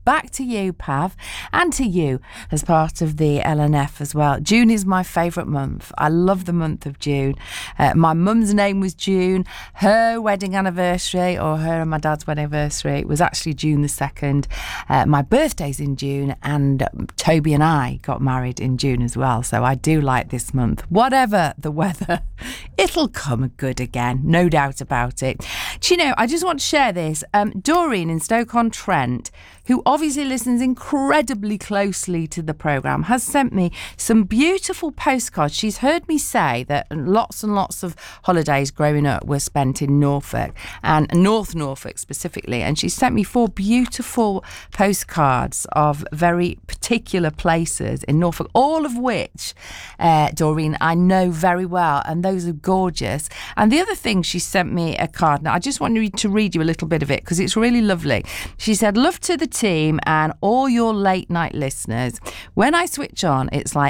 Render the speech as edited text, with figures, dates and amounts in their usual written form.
back to you, Pav, and to you as part of the LNF as well. June is my favourite month. I love the month of June. My mum's name was June. Her wedding anniversary, or her and my dad's wedding anniversary, was actually June the 2nd. My birthday's in June, and Toby and I got married in June as well. So I do like this month. Whatever the weather, it'll come good again, no doubt about it. Do you know, I just want to share this. Doreen in Stoke-on-Trent, who obviously listens incredibly closely to the programme, has sent me some beautiful postcards. She's heard me say that lots and lots of holidays growing up were spent in Norfolk, and North Norfolk specifically, and she sent me 4 beautiful postcards of very particular places in Norfolk, all of which, Doreen, I know very well, and those are gorgeous. And the other thing, she sent me a card. Now, I just want to read you a little bit of it because it's really lovely. She said, "Love to the team and all your late night listeners. When I switch on, it's like